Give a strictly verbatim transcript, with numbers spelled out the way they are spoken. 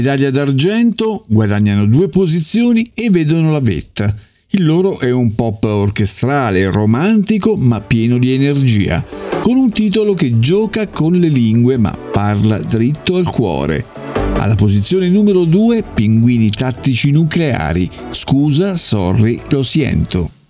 Medaglia d'argento, guadagnano due posizioni e vedono la vetta. Il loro è un pop orchestrale, romantico ma pieno di energia, con un titolo che gioca con le lingue ma parla dritto al cuore. Alla posizione numero due, Pinguini tattici nucleari, Scusa, sorry, lo siento.